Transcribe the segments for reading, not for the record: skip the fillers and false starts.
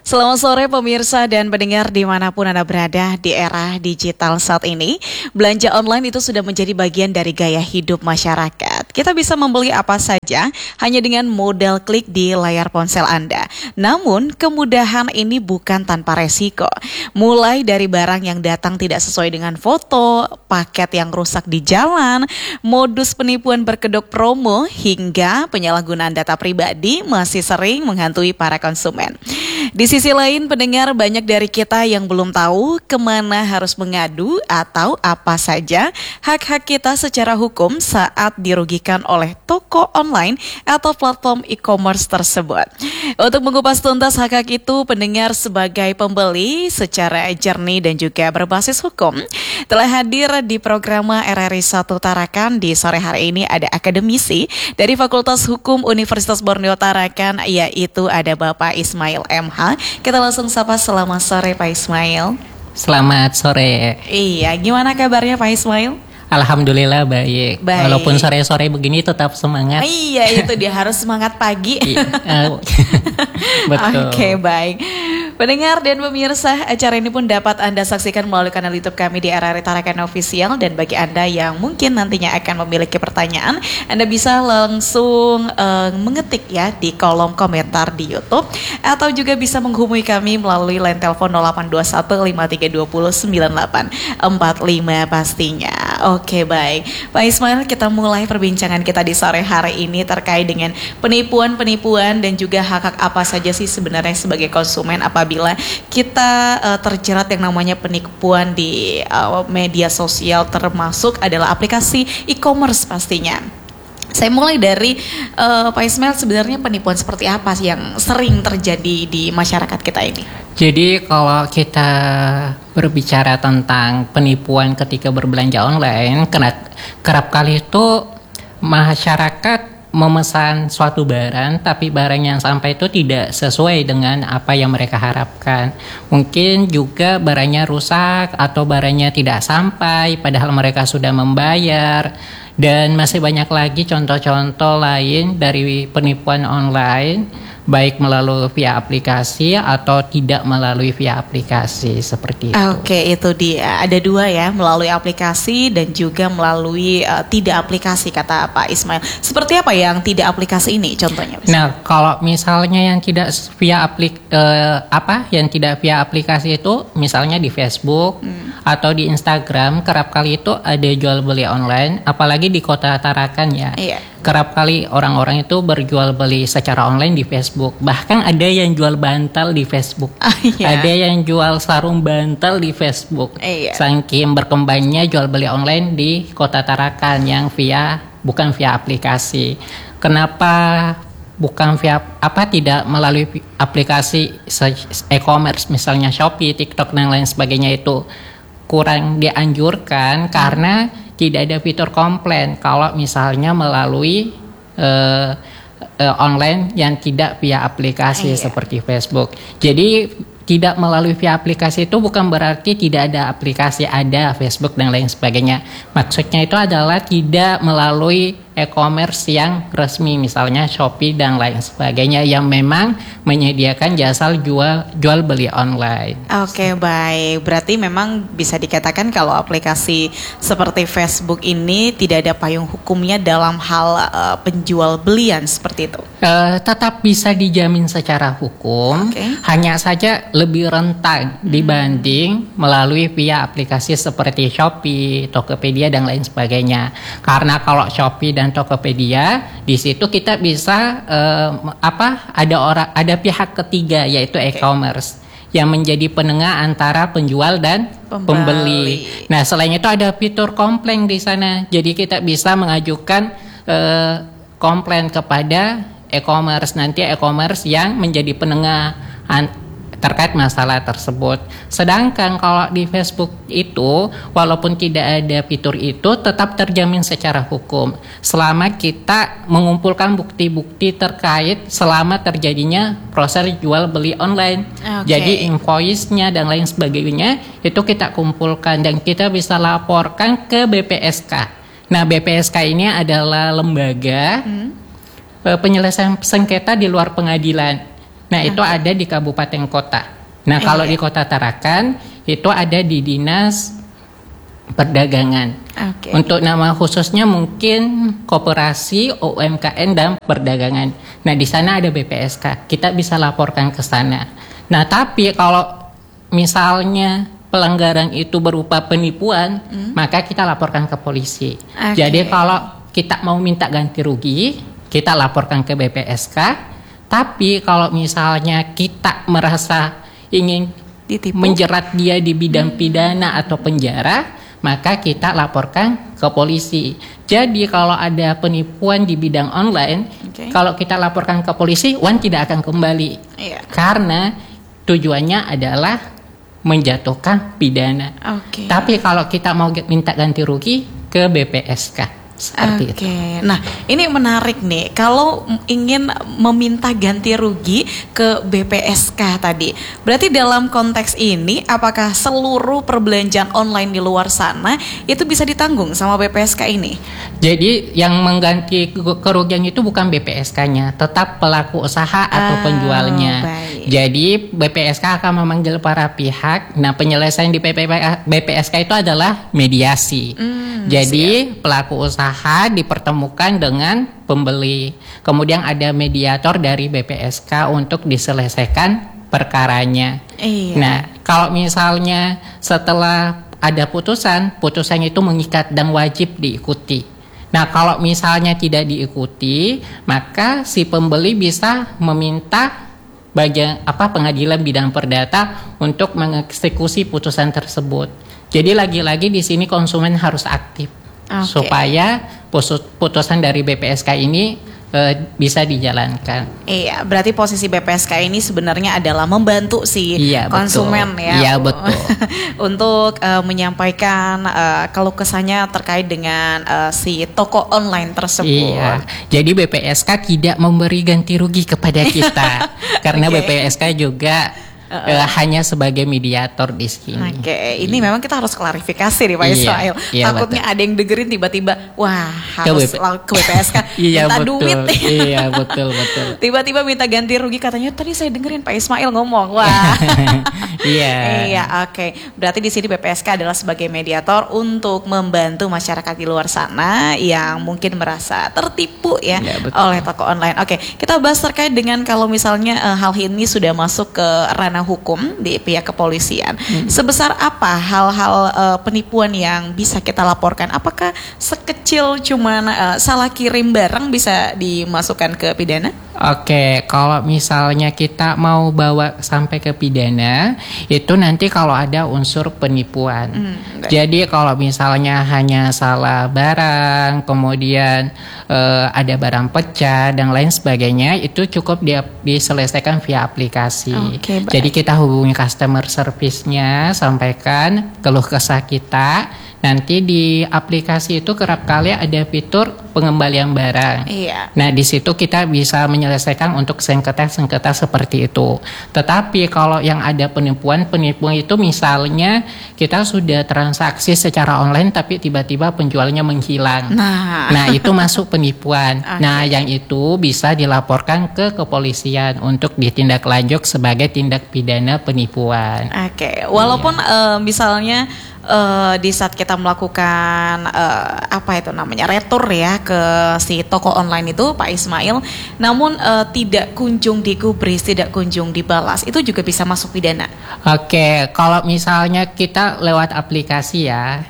Selamat sore pemirsa dan pendengar dimanapun Anda berada di era digital saat ini. Belanja online itu sudah menjadi bagian dari gaya hidup masyarakat. Kita bisa membeli apa saja hanya dengan modal klik di layar ponsel Anda. Namun kemudahan ini bukan tanpa resiko. Mulai dari barang yang datang tidak sesuai dengan foto, paket yang rusak di jalan, modus penipuan berkedok promo, hingga penyalahgunaan data pribadi masih sering menghantui para konsumen. Di sisi lain, pendengar, banyak dari kita yang belum tahu kemana harus mengadu atau apa saja hak-hak kita secara hukum saat dirugikan oleh toko online atau platform e-commerce tersebut. Untuk mengupas tuntas hak-hak itu, pendengar sebagai pembeli secara jernih dan juga berbasis hukum telah hadir di program RRI 1 Tarakan. Di sore hari ini ada akademisi dari Fakultas Hukum Universitas Borneo Tarakan, yaitu ada Bapak Ismail MH. Kita langsung sapa, selamat sore Pak Ismail. Selamat sore. Iya, gimana kabarnya Pak Ismail? Alhamdulillah baik. Walaupun sore-sore begini tetap semangat. Iya, itu dia harus semangat pagi. Betul. Oke, baik. Pendengar dan pemirsa, acara ini pun dapat Anda saksikan melalui kanal YouTube kami di RRI Tarakan Official. Dan bagi Anda yang mungkin nantinya akan memiliki pertanyaan, Anda bisa langsung mengetik ya di kolom komentar di YouTube, atau juga bisa menghubungi kami melalui line telepon 0821 5320 9845 pastinya. Oke, baik. Pak Ismail, kita mulai perbincangan kita di sore hari ini terkait dengan penipuan-penipuan dan juga hak-hak apa saja sih sebenarnya sebagai konsumen apabila kita terjerat yang namanya penipuan di media sosial, termasuk adalah aplikasi e-commerce pastinya. Saya mulai dari Pak Ismail, sebenarnya penipuan seperti apa sih yang sering terjadi di masyarakat kita ini? Jadi kalau kita berbicara tentang penipuan ketika berbelanja online, kerap kali itu masyarakat memesan suatu barang, tapi barang yang sampai itu tidak sesuai dengan apa yang mereka harapkan. Mungkin juga barangnya rusak atau barangnya tidak sampai, padahal mereka sudah membayar. Dan masih banyak lagi contoh-contoh lain dari penipuan online, baik melalui via aplikasi atau tidak melalui via aplikasi, seperti itu. Oke, itu dia. Ada dua ya, melalui aplikasi dan juga melalui tidak aplikasi, kata Pak Ismail. Seperti apa yang tidak aplikasi ini contohnya? Nah, kalau misalnya yang tidak via aplikasi itu, misalnya di Facebook atau di Instagram, kerap kali itu ada jual beli online, apalagi di Kota Tarakan ya. Iya. Kerap kali orang-orang itu berjual beli secara online di Facebook. Bahkan ada yang jual bantal di Facebook. Iya. Ada yang jual sarung bantal di Facebook. Iya. Saking berkembangnya jual beli online di Kota Tarakan yang bukan via aplikasi. Kenapa bukan tidak melalui aplikasi e-commerce, misalnya Shopee, TikTok dan lain sebagainya, itu kurang dianjurkan karena tidak ada fitur komplain kalau misalnya melalui online yang tidak via aplikasi seperti Facebook. Jadi tidak melalui via aplikasi itu bukan berarti tidak ada aplikasi, ada Facebook dan lain sebagainya. Maksudnya itu adalah tidak melalui e-commerce yang resmi, misalnya Shopee dan lain sebagainya, yang memang menyediakan jasa jual beli online. Oke, baik. Berarti memang bisa dikatakan kalau aplikasi seperti Facebook ini tidak ada payung hukumnya dalam hal penjual belian seperti itu. Tetap bisa dijamin secara hukum, hanya saja lebih rentan dibanding melalui via aplikasi seperti Shopee, Tokopedia dan lain sebagainya. Karena kalau Shopee dan Tokopedia, di situ kita bisa ada pihak ketiga, yaitu e-commerce yang menjadi penengah antara penjual dan pembeli. Nah, selain itu ada fitur komplain di sana. Jadi kita bisa mengajukan komplain kepada e-commerce, nanti e-commerce yang menjadi penengah terkait masalah tersebut. Sedangkan kalau di Facebook itu, walaupun tidak ada fitur itu, tetap terjamin secara hukum selama kita mengumpulkan bukti-bukti terkait selama terjadinya proses jual beli online. Jadi invoice-nya dan lain sebagainya itu kita kumpulkan dan kita bisa laporkan ke BPSK. Nah, BPSK ini adalah lembaga penyelesaian sengketa di luar pengadilan. Nah, itu ada di kabupaten kota. Nah, kalau di Kota Tarakan itu ada di Dinas Perdagangan. Untuk nama khususnya mungkin Koperasi UMKM dan Perdagangan. Nah, di sana ada BPSK. Kita bisa laporkan ke sana. Nah, tapi kalau misalnya pelanggaran itu berupa penipuan, maka kita laporkan ke polisi. Jadi kalau kita mau minta ganti rugi, kita laporkan ke BPSK. Tapi kalau misalnya kita merasa ingin menjerat dia di bidang pidana atau penjara, maka kita laporkan ke polisi. Jadi kalau ada penipuan di bidang online, kalau kita laporkan ke polisi, uang tidak akan kembali. Karena tujuannya adalah menjatuhkan pidana. Tapi kalau kita mau minta ganti rugi, ke BPSK. Seperti itu. Nah, ini menarik nih. Kalau ingin meminta ganti rugi ke BPSK tadi, berarti dalam konteks ini, apakah seluruh perbelanjaan online di luar sana itu bisa ditanggung sama BPSK ini? Jadi yang mengganti kerugian itu bukan BPSK-nya, tetap pelaku usaha atau penjualnya. Baik. Jadi BPSK akan memanggil para pihak. Nah, penyelesaian di BPSK itu adalah mediasi. Jadi pelaku usaha dipertemukan dengan pembeli. Kemudian ada mediator dari BPSK untuk diselesaikan perkaranya. Nah, kalau misalnya setelah ada putusan itu mengikat dan wajib diikuti. Nah, kalau misalnya tidak diikuti, maka si pembeli bisa meminta pengadilan bidang perdata untuk mengeksekusi putusan tersebut. Jadi lagi-lagi di sini konsumen harus aktif supaya putusan dari BPSK ini bisa dijalankan. Iya, berarti posisi BPSK ini sebenarnya adalah membantu si konsumen betul. Ya betul. Untuk menyampaikan keluh kesahnya terkait dengan si toko online tersebut. Iya. Jadi BPSK tidak memberi ganti rugi kepada kita karena BPSK juga hanya sebagai mediator di sini. Ini memang kita harus klarifikasi nih Pak Ismail. Takutnya betul. Ada yang dengerin tiba-tiba, wah harus ke BPSK minta duit. Iya betul. Tiba-tiba minta ganti rugi, katanya tadi saya dengerin Pak Ismail ngomong. Wah. Iya. Berarti di sini BPSK adalah sebagai mediator untuk membantu masyarakat di luar sana yang mungkin merasa tertipu oleh toko online. Kita bahas terkait dengan kalau misalnya hal ini sudah masuk ke ranah hukum di pihak kepolisian. Sebesar apa hal-hal penipuan yang bisa kita laporkan? Apakah sekecil cuman salah kirim barang bisa dimasukkan ke pidana? Kalau misalnya kita mau bawa sampai ke pidana, itu nanti kalau ada unsur penipuan. Jadi kalau misalnya hanya salah barang, kemudian ada barang pecah dan lain sebagainya, itu cukup diselesaikan via aplikasi. Jadi kita hubungi customer service-nya, sampaikan keluh kesah kita. Nanti di aplikasi itu kerap kali ada fitur pengembalian barang. Nah, di situ kita bisa menyelesaikan untuk sengketa seperti itu. Tetapi kalau yang ada penipuan itu misalnya kita sudah transaksi secara online tapi tiba-tiba penjualnya menghilang. Nah, itu masuk penipuan. Nah, yang itu bisa dilaporkan ke kepolisian untuk ditindaklanjut sebagai tindak pidana penipuan. Walaupun misalnya di saat kita melakukan retur ke si toko online itu Pak Ismail, namun tidak kunjung digubris, tidak kunjung dibalas, itu juga bisa masuk pidana. Kalau misalnya kita lewat aplikasi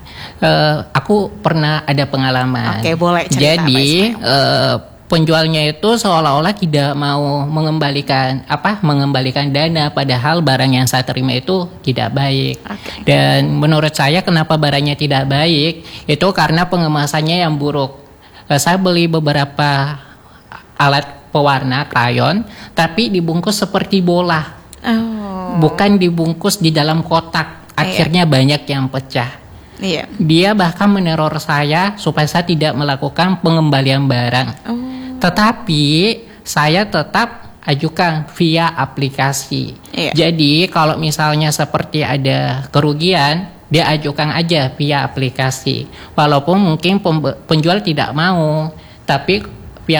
aku pernah ada pengalaman. Boleh cerita. Jadi penjualnya itu seolah-olah tidak mau mengembalikan dana, padahal barang yang saya terima itu tidak baik. Dan menurut saya kenapa barangnya tidak baik itu karena pengemasannya yang buruk. Saya beli beberapa alat pewarna krayon tapi dibungkus seperti bola, bukan dibungkus di dalam kotak. Akhirnya banyak yang pecah. Dia bahkan meneror saya supaya saya tidak melakukan pengembalian barang. Tetapi saya tetap ajukan via aplikasi. Jadi kalau misalnya seperti ada kerugian, dia ajukan aja via aplikasi. Walaupun mungkin penjual tidak mau, tapi via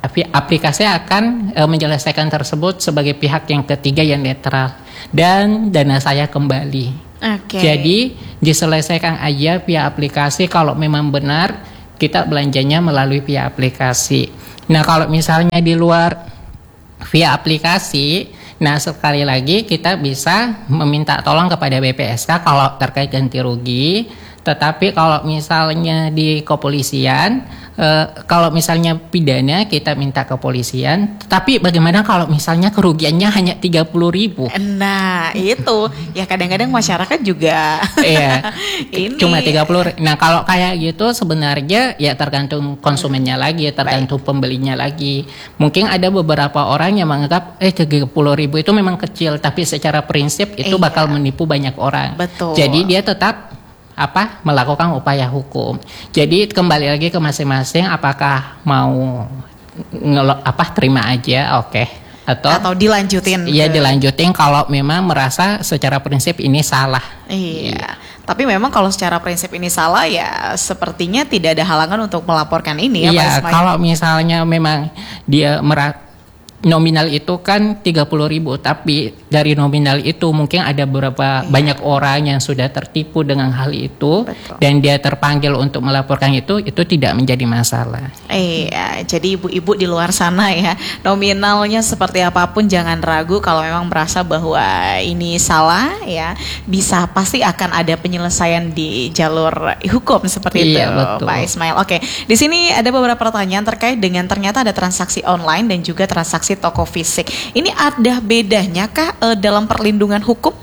aplikasi akan menyelesaikan tersebut sebagai pihak yang ketiga yang netral dan dana saya kembali. Jadi diselesaikan aja via aplikasi kalau memang benar kita belanjanya melalui via aplikasi. Nah kalau misalnya di luar via aplikasi, nah sekali lagi kita bisa meminta tolong kepada BPSK kalau terkait ganti rugi. Tetapi kalau misalnya di kepolisian, kalau misalnya pidana kita minta ke kepolisian. Tapi bagaimana kalau misalnya kerugiannya hanya 30.000? Nah itu ya kadang-kadang masyarakat juga ini cuma 30. Nah kalau kayak gitu sebenarnya ya tergantung konsumennya lagi, tergantung pembelinya lagi. Mungkin ada beberapa orang yang menganggap 30.000 itu memang kecil, tapi secara prinsip itu bakal menipu banyak orang. Betul. Jadi dia tetap melakukan upaya hukum. Jadi kembali lagi ke masing-masing apakah mau terima aja, atau dilanjutin. Iya dilanjutin kalau memang merasa secara prinsip ini salah. Iya. Tapi memang kalau secara prinsip ini salah ya sepertinya tidak ada halangan untuk melaporkan ini ya Pak Ismail. Kalau misalnya memang dia nominal itu kan 30.000, tapi dari nominal itu mungkin ada banyak orang yang sudah tertipu dengan hal itu. Betul. Dan dia terpanggil untuk melaporkan itu tidak menjadi masalah. Jadi ibu-ibu di luar sana ya, nominalnya seperti apapun jangan ragu kalau memang merasa bahwa ini salah ya, pasti akan ada penyelesaian di jalur hukum seperti itu. Betul. Pak Ismail. Di sini ada beberapa pertanyaan terkait dengan ternyata ada transaksi online dan juga transaksi toko fisik. Ini ada bedanya kah dalam perlindungan hukum?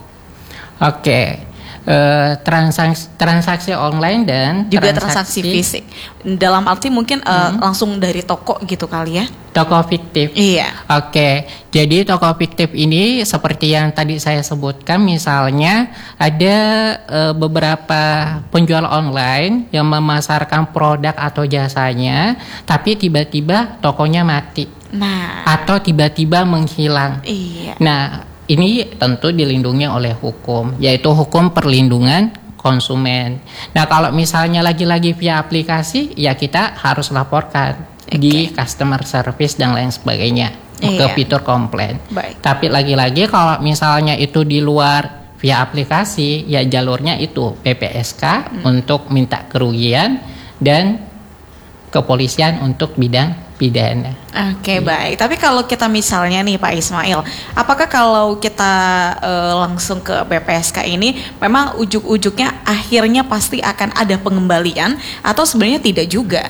Transaksi online dan juga transaksi fisik. Dalam arti mungkin langsung dari toko gitu kali ya? Toko fiktif. Iya. Jadi toko fiktif ini seperti yang tadi saya sebutkan, misalnya ada beberapa penjual online yang memasarkan produk atau jasanya, tapi tiba-tiba tokonya mati. Atau tiba-tiba menghilang. Iya. Nah, ini tentu dilindungi oleh hukum, yaitu hukum perlindungan konsumen. Nah, kalau misalnya lagi-lagi via aplikasi, ya kita harus laporkan di customer service dan lain sebagainya ke fitur komplain. Tapi lagi-lagi kalau misalnya itu di luar via aplikasi, ya jalurnya itu PPSK untuk minta kerugian dan kepolisian untuk bidang pidana. Baik. Tapi kalau kita misalnya nih Pak Ismail, apakah kalau kita langsung ke BPSK ini memang ujug-ujugnya akhirnya pasti akan ada pengembalian atau sebenarnya tidak juga?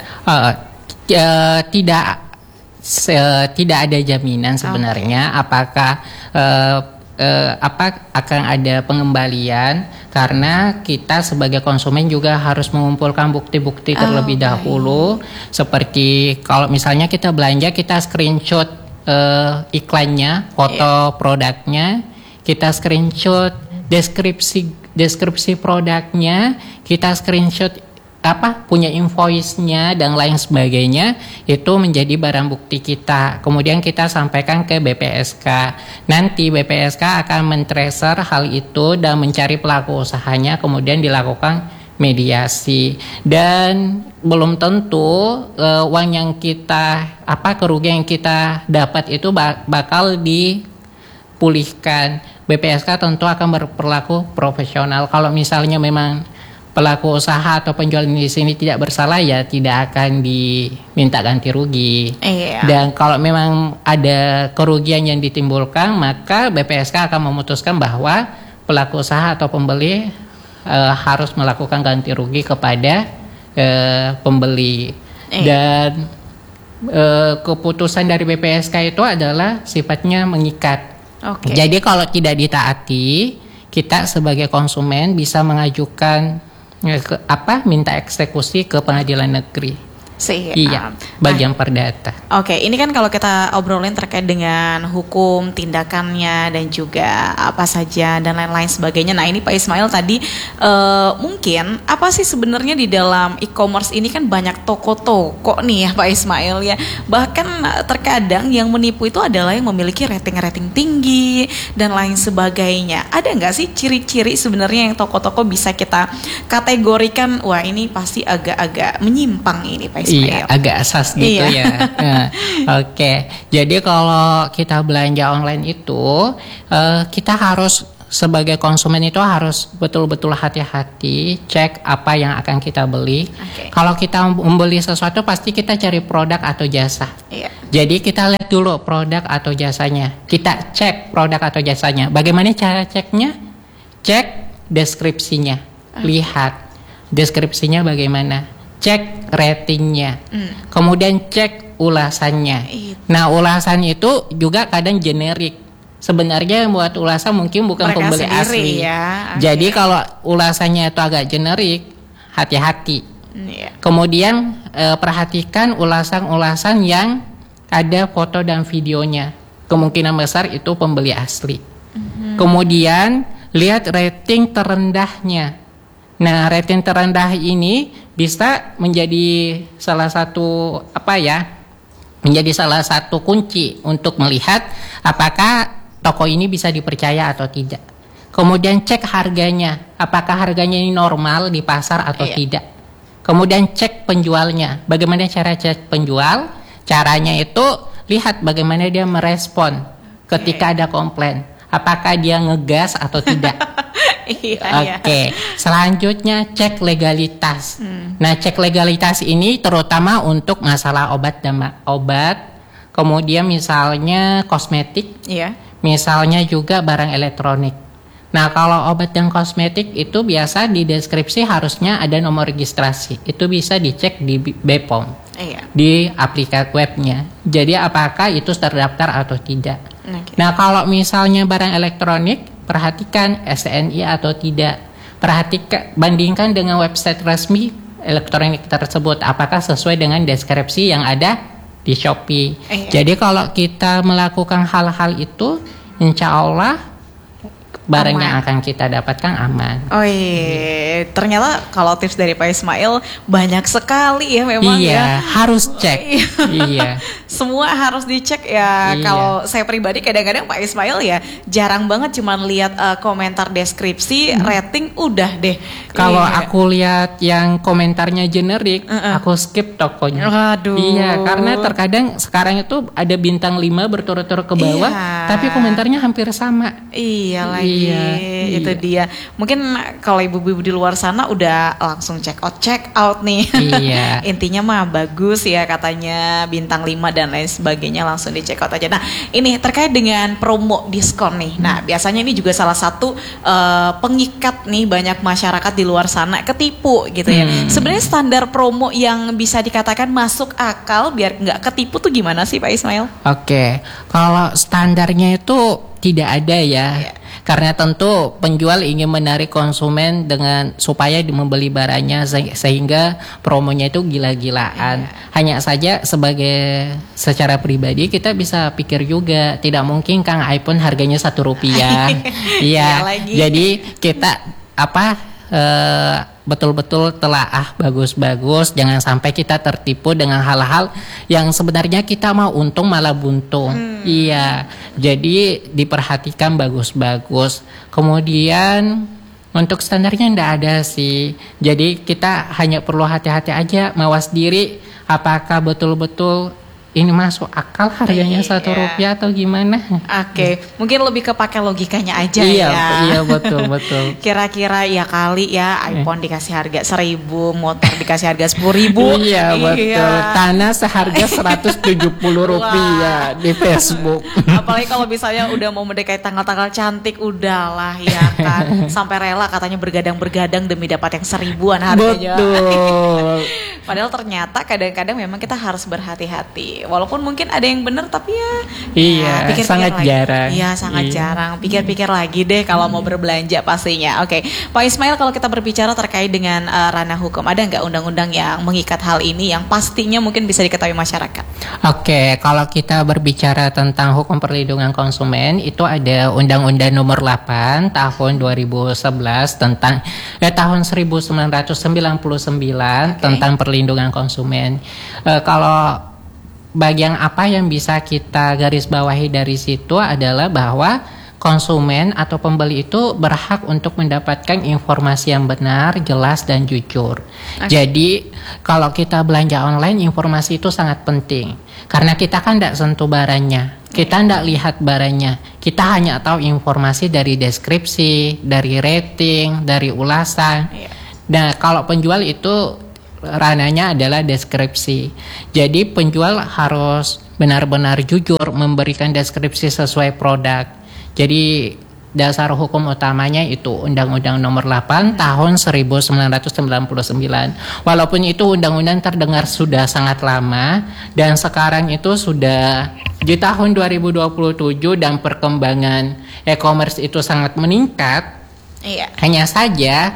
Tidak ada jaminan sebenarnya apakah akan ada pengembalian, karena kita sebagai konsumen juga harus mengumpulkan bukti-bukti terlebih dahulu. Seperti kalau misalnya kita belanja, kita screenshot iklannya, foto produknya, kita screenshot deskripsi produknya, kita screenshot punya invoice-nya dan lain sebagainya, itu menjadi barang bukti kita. Kemudian kita sampaikan ke BPSK. Nanti BPSK akan men-tracer hal itu dan mencari pelaku usahanya, kemudian dilakukan mediasi. Dan belum tentu uang yang kita kerugian yang kita dapat itu bakal dipulihkan. BPSK tentu akan berperilaku profesional. Kalau misalnya memang pelaku usaha atau penjual di sini tidak bersalah, ya tidak akan diminta ganti rugi. Dan kalau memang ada kerugian yang ditimbulkan, maka BPSK akan memutuskan bahwa pelaku usaha atau pembeli harus melakukan ganti rugi kepada pembeli. Dan keputusan dari BPSK itu adalah sifatnya mengikat. Jadi kalau tidak ditaati, kita sebagai konsumen bisa mengajukan minta eksekusi ke pengadilan negeri. Bagian perdata. Ini kan kalau kita obrolin terkait dengan hukum, tindakannya dan juga apa saja dan lain-lain sebagainya. Nah ini Pak Ismail tadi mungkin apa sih sebenarnya di dalam e-commerce ini kan banyak toko-toko nih ya Pak Ismail ya. Bahkan terkadang yang menipu itu adalah yang memiliki rating tinggi dan lain sebagainya. Ada nggak sih ciri-ciri sebenarnya yang toko-toko bisa kita kategorikan, wah ini pasti agak-agak menyimpang ini Pak Ismail? Ismail? Iya, agak asas gitu ya. Nah, Oke, jadi kalau kita belanja online itu, kita harus sebagai konsumen itu harus betul-betul hati-hati cek apa yang akan kita beli. Kalau kita membeli sesuatu pasti kita cari produk atau jasa. Jadi kita lihat dulu produk atau jasanya. Kita cek produk atau jasanya. Bagaimana cara ceknya? Cek deskripsinya. Lihat deskripsinya bagaimana. Cek ratingnya. Kemudian cek ulasannya. Nah, ulasan itu juga kadang generik. Sebenarnya yang buat ulasan mungkin bukan mereka pembeli asli. Ya. Jadi kalau ulasannya itu agak generik, hati-hati. Kemudian perhatikan ulasan-ulasan yang ada foto dan videonya. Kemungkinan besar itu pembeli asli. Kemudian lihat rating terendahnya. Nah, rating terendah ini bisa menjadi salah satu menjadi salah satu kunci untuk melihat apakah toko ini bisa dipercaya atau tidak. Kemudian cek harganya, apakah harganya ini normal di pasar atau tidak. Kemudian cek penjualnya. Bagaimana cara cek penjual? Caranya itu lihat bagaimana dia merespon ketika ada komplain. Apakah dia ngegas atau tidak. Oke. Selanjutnya cek legalitas. Nah, cek legalitas ini terutama untuk masalah obat. Kemudian misalnya kosmetik. Misalnya juga barang elektronik. Nah, kalau obat dan kosmetik itu biasa di deskripsi harusnya ada nomor registrasi. Itu bisa dicek di BPOM, di aplikasi webnya. Jadi apakah itu terdaftar atau tidak. Nah, kalau misalnya barang elektronik, perhatikan SNI atau tidak. Bandingkan dengan website resmi elektronik tersebut. Apakah sesuai dengan deskripsi yang ada di Shopee. Jadi kalau kita melakukan hal-hal itu, insya Allah barang yang akan kita dapatkan aman. Ternyata kalau tips dari Pak Ismail banyak sekali ya memang. Harus cek. Semua harus dicek ya. Kalau saya pribadi kadang-kadang Pak Ismail ya jarang banget cuman lihat komentar deskripsi, rating udah deh. Kalau aku lihat yang komentarnya generik, aku skip tokonya. Karena terkadang sekarang itu ada bintang 5 berturut-turut ke bawah, tapi komentarnya hampir sama. Itu dia. Mungkin kalau ibu-ibu di luar sana udah langsung check out nih. Intinya mah bagus ya katanya, bintang 5 dan lain sebagainya, langsung di check out aja. Nah, ini terkait dengan promo diskon nih. Nah, biasanya ini juga salah satu pengikat nih banyak masyarakat di luar sana ketipu gitu ya. Sebenarnya standar promo yang bisa dikatakan masuk akal biar nggak ketipu tuh gimana sih Pak Ismail? Kalau standarnya itu tidak ada ya. Karena tentu penjual ingin menarik konsumen dengan supaya membeli barangnya sehingga promonya itu gila-gilaan. Hanya saja secara pribadi kita bisa pikir juga, tidak mungkin Kang iPhone harganya Rp1. Jadi kita betul-betul telaah bagus-bagus, jangan sampai kita tertipu dengan hal-hal yang sebenarnya kita mau untung malah buntung. Jadi diperhatikan bagus-bagus. Kemudian untuk standarnya enggak ada sih. Jadi kita hanya perlu hati-hati aja, mawas diri apakah betul-betul ini masuk akal harganya Rp1 atau gimana? Mungkin lebih kepakai logikanya aja ya. Iya, betul. Kira-kira ya kali ya iPhone dikasih harga 1.000, motor dikasih harga 10.000. Betul. Tanah seharga Rp170 di Facebook. Apalagi kalau misalnya udah mau mendekati tanggal-tanggal cantik, udahlah ya kan. Sampai rela katanya bergadang-bergadang demi dapat yang 1.000-an harganya. Betul. Padahal ternyata kadang-kadang memang kita harus berhati-hati. Walaupun mungkin ada yang benar tapi pikir-pikir sangat lagi. jarang. Sangat jarang. Pikir-pikir lagi deh kalau mau berbelanja pastinya. Pak Ismail, kalau kita berbicara terkait dengan ranah hukum, ada nggak undang-undang yang mengikat hal ini yang pastinya mungkin bisa diketahui masyarakat? Kalau kita berbicara tentang hukum perlindungan konsumen, itu ada Undang-Undang Nomor 8 tahun 2011 tentang tahun 1999 tentang perlindungan konsumen. Kalau bagian apa yang bisa kita garis bawahi dari situ adalah bahwa konsumen atau pembeli itu berhak untuk mendapatkan informasi yang benar, jelas dan jujur. Jadi kalau kita belanja online, informasi itu sangat penting karena kita kan tidak sentuh barangnya, kita tidak lihat barangnya, kita hanya tahu informasi dari deskripsi, dari rating, dari ulasan. Nah kalau penjual itu ranahnya adalah deskripsi. Jadi penjual harus benar-benar jujur memberikan deskripsi sesuai produk. Jadi dasar hukum utamanya itu Undang-Undang Nomor 8 Tahun 1999. Walaupun itu undang-undang terdengar sudah sangat lama dan sekarang itu sudah di tahun 2027 dan perkembangan e-commerce itu sangat meningkat. Hanya saja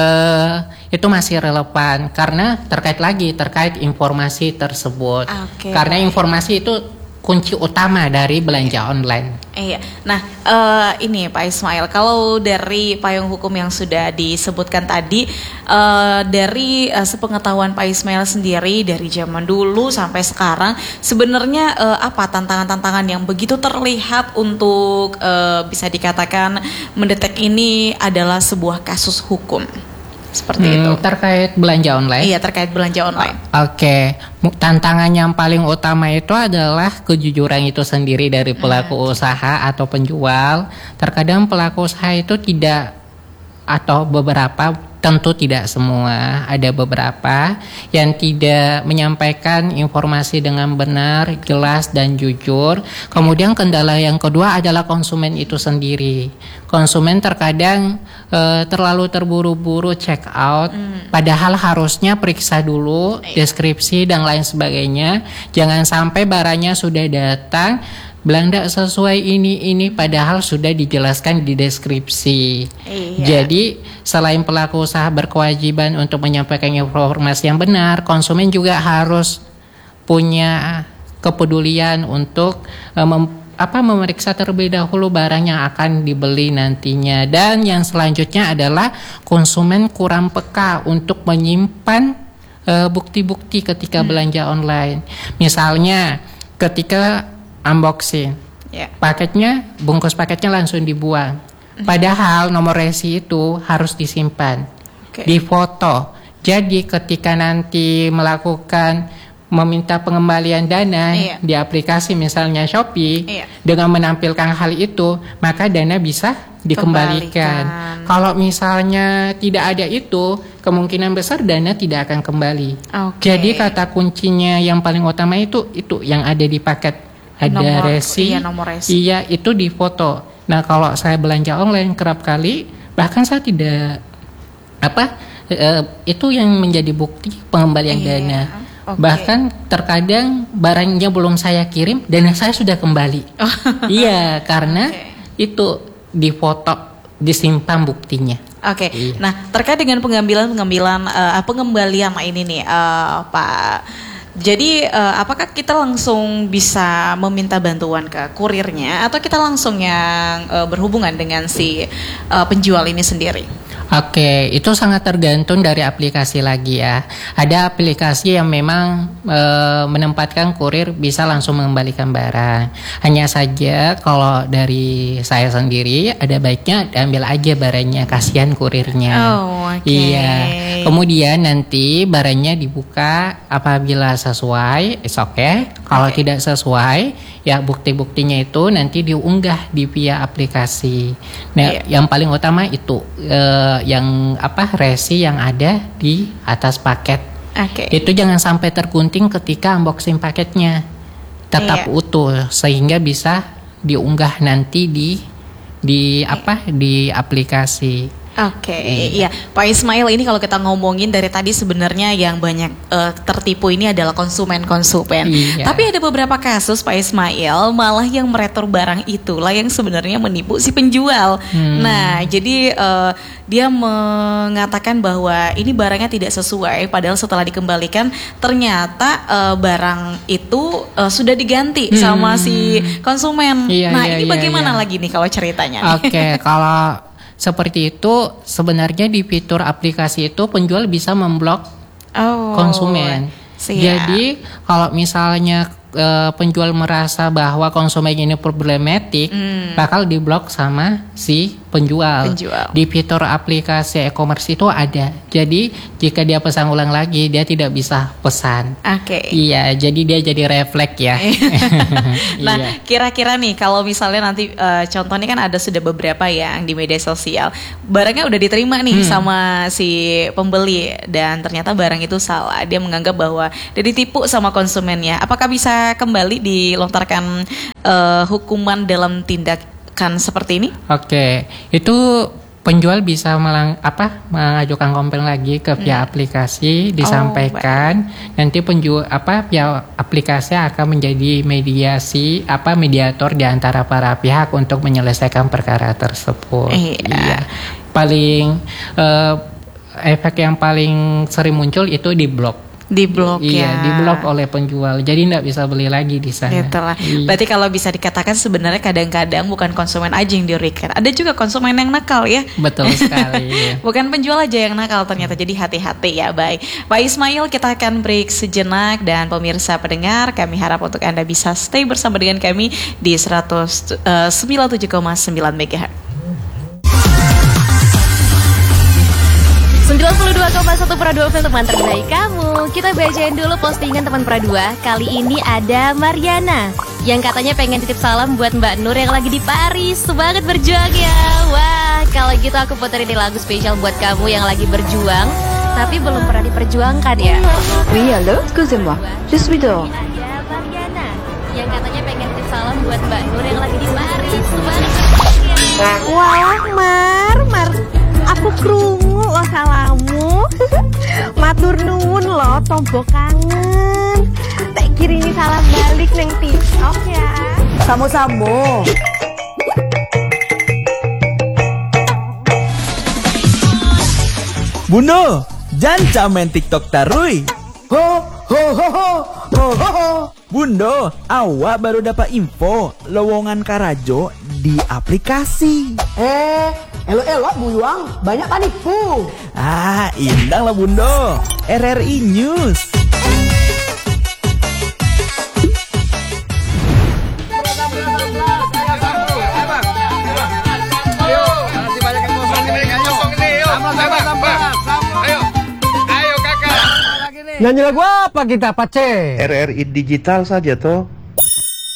itu masih relevan karena terkait informasi tersebut. Karena informasi itu kunci utama dari belanja online. Nah ini Pak Ismail, kalau dari payung hukum yang sudah disebutkan tadi, dari sepengetahuan Pak Ismail sendiri dari zaman dulu sampai sekarang, sebenarnya apa tantangan-tantangan yang begitu terlihat untuk bisa dikatakan mendetek ini adalah sebuah kasus hukum? Seperti itu. Terkait belanja online? Iya, terkait belanja online. Tantangan yang paling utama itu adalah kejujuran itu sendiri dari pelaku usaha atau penjual. Terkadang pelaku usaha itu tidak, atau beberapa, tentu tidak semua, ada beberapa yang tidak menyampaikan informasi dengan benar, jelas dan jujur. Kemudian kendala yang kedua adalah konsumen itu sendiri. Konsumen terkadang terlalu terburu-buru check out, padahal harusnya periksa dulu deskripsi dan lain sebagainya. Jangan sampai barangnya sudah datang belanda sesuai ini padahal sudah dijelaskan di deskripsi. Jadi selain pelaku usaha berkewajiban untuk menyampaikan informasi yang benar, konsumen juga harus punya kepedulian untuk memeriksa terlebih dahulu barang yang akan dibeli nantinya. Dan yang selanjutnya adalah konsumen kurang peka untuk menyimpan bukti-bukti ketika belanja online. Misalnya ketika unboxing, bungkus paketnya langsung dibuang. Padahal nomor resi itu harus disimpan, difoto. Jadi ketika nanti meminta pengembalian dana di aplikasi misalnya Shopee, dengan menampilkan hal itu, maka dana bisa dikembalikan. Kalau misalnya tidak ada itu, kemungkinan besar dana tidak akan kembali. Jadi kata kuncinya yang paling utama itu yang ada di paket. Ada nomor resi. Iya, itu di foto. Nah, kalau saya belanja online kerap kali, bahkan saya tidak itu yang menjadi bukti pengembalian dana. Bahkan terkadang barangnya belum saya kirim, dana saya sudah kembali. Iya, karena itu di foto, disimpan buktinya. Nah, terkait dengan pengembalian ini nih, Pak. Jadi apakah kita langsung bisa meminta bantuan ke kurirnya atau kita langsung yang berhubungan dengan si penjual ini sendiri? Itu sangat tergantung dari aplikasi lagi ya. Ada aplikasi yang memang menempatkan kurir bisa langsung mengembalikan barang. Hanya saja kalau dari saya sendiri ada baiknya diambil aja barangnya, kasihan kurirnya. Iya. Kemudian nanti barangnya dibuka apabila sesuai, Kalau tidak sesuai, ya bukti-buktinya itu nanti diunggah di via aplikasi. Nah, yang paling utama itu resi yang ada di atas paket. Itu jangan sampai tergunting ketika unboxing paketnya. Tetap utuh sehingga bisa diunggah nanti di aplikasi. Iya, Pak Ismail, ini kalau kita ngomongin dari tadi sebenarnya yang banyak tertipu ini adalah konsumen. Tapi ada beberapa kasus Pak Ismail malah yang meretur barang itulah yang sebenarnya menipu si penjual. Nah, jadi dia mengatakan bahwa ini barangnya tidak sesuai, padahal setelah dikembalikan ternyata barang itu sudah diganti sama si konsumen. Ini bagaimana lagi nih kalau ceritanya? Kalau seperti itu, sebenarnya di fitur aplikasi itu penjual bisa memblok konsumen. Jadi kalau misalnya penjual merasa bahwa konsumen ini problematik, bakal diblok sama si penjual. Di fitur aplikasi e-commerce itu ada. Jadi jika dia pesan ulang lagi, dia tidak bisa pesan. Iya, jadi dia jadi refleks ya. Nah, kira-kira nih kalau misalnya nanti contohnya kan ada sudah beberapa yang di media sosial, barangnya udah diterima nih sama si pembeli dan ternyata barang itu salah. Dia menganggap bahwa dia ditipu sama konsumennya. Apakah bisa kembali dilontarkan hukuman dalam tindakan seperti ini? Itu penjual bisa mengajukan komplain lagi ke pihak aplikasi, disampaikan, nanti pihak aplikasi akan menjadi mediator di antara para pihak untuk menyelesaikan perkara tersebut. Paling efek yang paling sering muncul itu diblok. Diblok diblok oleh penjual. Jadi nggak bisa beli lagi di sana. Berarti kalau bisa dikatakan sebenarnya kadang-kadang bukan konsumen aja yang dirugikan. Ada juga konsumen yang nakal ya. Betul sekali. Bukan penjual aja yang nakal ternyata. Jadi hati-hati ya. Baik, Pak Ismail, kita akan break sejenak dan pemirsa pendengar, kami harap untuk Anda bisa stay bersama dengan kami di 97,9 MHz. 92,1 Pradua FM, teman terbaik kamu. Kita bacain dulu postingan teman Pradua. Kali ini ada Mariana yang katanya pengen titip salam buat Mbak Nur yang lagi di Paris. Semangat berjuang ya. Wah, kalau gitu aku puterin lagu spesial buat kamu yang lagi berjuang tapi belum pernah diperjuangkan ya. Oui, allô, excusez-moi, je suis dehors. Ada Mariana yang katanya pengen titip salam buat Mbak Nur yang lagi di Paris. Semangat berjuang ya. Wah, Mar, aku krungu lo salamu. Matur nuwun lo, tombo kangen. Tak kirimi salam balik neng TikTok ya. Samo-samo. Bundo, jangan main TikTok tarui. Ho ho ho ho ho ho ho. Bundo, awak baru dapat info lowongan Karajo di aplikasi. Elo-elo buyuang, banyak panipu. Indang lah Bundo. RRI News. Nyanyi lagu apa kita, Pace? RRI Digital saja toh.